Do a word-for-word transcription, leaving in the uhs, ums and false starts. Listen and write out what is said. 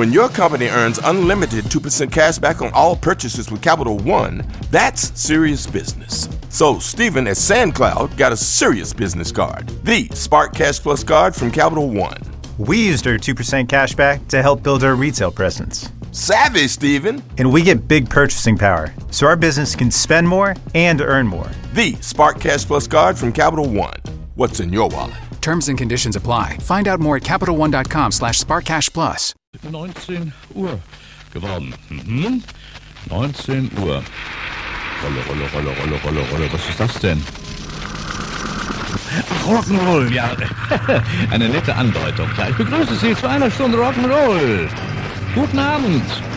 When your company earns unlimited two percent cash back on all purchases with Capital One, that's serious business. So Stephen at SandCloud got a serious business card, the Spark Cash Plus card from Capital One. We used our two percent cash back to help build our retail presence. Savvy, Stephen. And we get big purchasing power, so our business can spend more and earn more. The Spark Cash Plus card from Capital One. What's in your wallet? Terms and conditions apply. Find out more at CapitalOne.com slash SparkCashPlus. neunzehn Uhr geworden. Mhm. neunzehn Uhr. Rolle, Rolle, Rolle, Rolle, Rolle, Rolle. Was ist das denn? Ach, Rock'n'Roll, ja. Eine nette Andeutung. Ich begrüße Sie zu einer Stunde Rock'n'Roll. Guten Abend.